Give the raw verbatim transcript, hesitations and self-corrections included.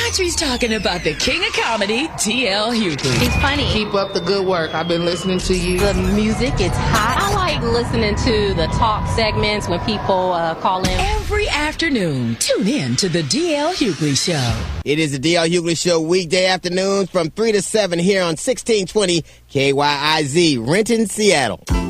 country's talking about the king of comedy, D L Hughley. He's funny. Keep up the good work. I've been listening to you. The music, it's hot. I like listening to the talk segments when people uh, call in. Every afternoon, tune in to the D L Hughley Show. It is the D L Hughley Show weekday afternoons from three to seven here on sixteen twenty K Y I Z, Renton, Seattle.